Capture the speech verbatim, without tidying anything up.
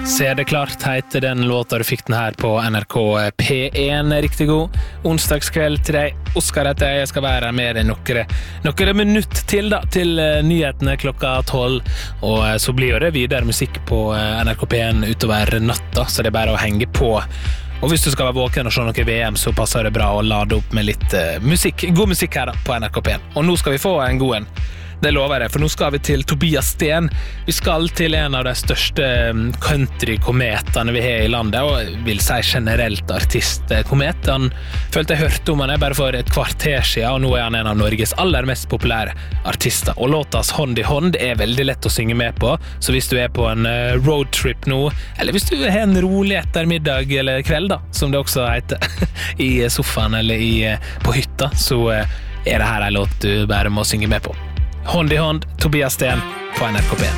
Se det klart heter den låta du fikk den her på N R K P en. Riktig god onsdagskveld til deg. Oskar heter jeg, jeg skal være her med deg nokkere, nokkere minutt til da, til nyhetene klokka tolv. Og så blir jo det videre musikk på N R K P en utover natta, så det er bare å henge på. Og hvis du skal være våken og se noe V M, så passer det bra å lade opp med litt uh, musikk, god musikk her da, på N R K P en. Og nå skal vi få en god en. Det lover jeg, for nå skal vi til Tobias Sten. Vi skal til en av de største country-kometene vi har i landet, og jeg vil si generelt artist-komet. Han følte jeg hørte om han bare for et kvarter siden, og nå er han en av Norges aller mest populære artister. Og låtas Hånd i hånd er veldig lett å synge med på, så hvis du er på en roadtrip nå, eller hvis du har en rolig ettermiddag eller kveld da, som det også heter, i sofaen eller i, på hytta, så er det her en låt du bare må synge med på. Hånd i hånd, Tobias Sten på N R K P en.